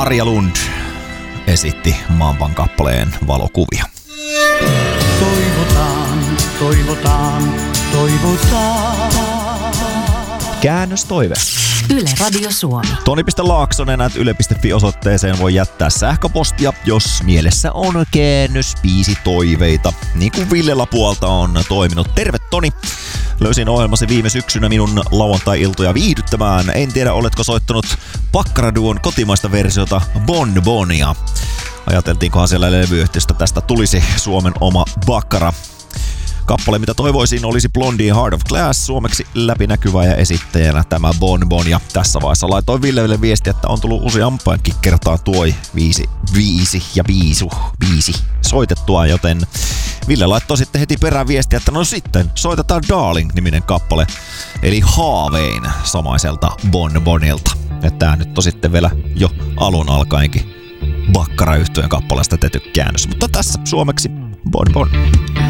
Tarja Lund esitti Mamban kappaleen Valokuvia. Toivotaan, toivotaan, toivotaan. Käännöstoive. Yle Radio Suomi. Toni.laaksonen@yle.fi-osoitteeseen voi jättää sähköpostia, jos mielessä on käännösbiisitoiveita, niin kuin Ville Lapualta on toiminut. Terve Toni! Löysin ohjelmasi viime syksynä minun lauantai-iltoja viihdyttämään. En tiedä, oletko soittanut Bakkara-duon kotimaista versiota Bon Bonia. Ajateltiinkohan siellä levyyhtiöstä tästä tulisi Suomen oma Bakkara. Kappale, mitä toivoisin, olisi Blondie Heart of Glass, suomeksi läpinäkyvä ja esittäjänä tämä Bon Bon. Ja tässä vaiheessa laitoin Villelle viesti, että on tullut useampaankin kertaa tuo viisi soitettua, joten Ville laittoi sitten heti perään viestiä, että no sitten soitetaan Darling-niminen kappale, eli Haavein samaiselta Bon Bonilta. Ja tää nyt on sitten vielä jo alun alkaenkin Bakkara-yhtyeen kappaleesta tehty käännös, mutta tässä suomeksi Bon Bon.